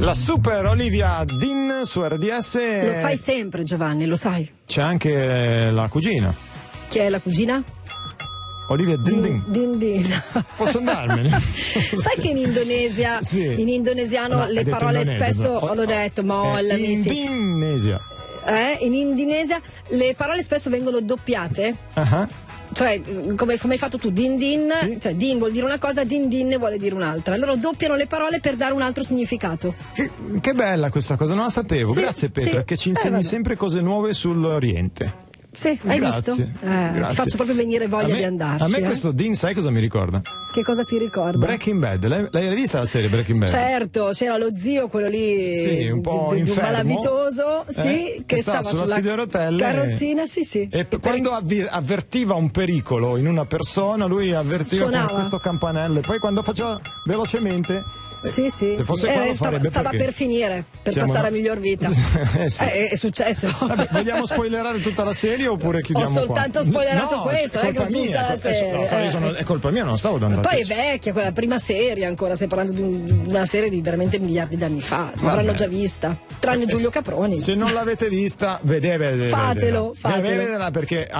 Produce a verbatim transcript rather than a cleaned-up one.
La super Olivia Dean su R D S. Lo fai sempre, Giovanni, lo sai. C'è anche la cugina. Chi è la cugina? Olivia Din Din. Din Din. Posso andarmene? Sai che in Indonesia, sì. in indonesiano no, le parole spesso, oh, l'ho detto, mollami. In Indonesia. Eh, in Indonesia le parole spesso vengono doppiate. Uh-huh. Cioè, come, come hai fatto tu, din din, sì. cioè din vuol dire una cosa, din din vuole dire un'altra. Loro doppiano le parole per dare un altro significato. Che, che bella questa cosa, non la sapevo. Sì, Grazie Petra, sì. che ci insegni eh, sempre cose nuove sull'Oriente. Sì, hai Grazie, visto? Eh, ti faccio proprio venire voglia me, di andarci. A me eh? questo Dean, sai cosa mi ricorda? Che cosa ti ricorda? Breaking Bad, l'hai, l'hai vista la serie Breaking Bad? Certo, c'era lo zio, quello lì, sì, un po' di, di infermo, un malavitoso, eh, sì, che stava stava sulla sulla sedia a rotelle carrozzina, sì, sì. E, e quando avvir- avvertiva un pericolo in una persona, lui avvertiva Suonava. con questo campanello, e poi quando faceva velocemente. Sì, sì. Se fosse eh, qua lo stava, farebbe stava perché per finire, per siamo... passare a miglior vita. eh, sì. eh, è successo. Vabbè, vogliamo spoilerare tutta la serie oppure chiudiamo Ho soltanto qua? spoilerato no, questo, è non è colpa che mia, tutta la è, serie. no, eh. sono, è colpa mia, non stavo dando Poi è attenzione. vecchia, quella prima serie ancora, stai parlando di, un, di una serie di veramente miliardi di anni fa, l'avranno già vista, tranne Eh, Giulio Caproni. Se non l'avete vista, vedete, Fatelo, vedetela. fatelo. Vedetela perché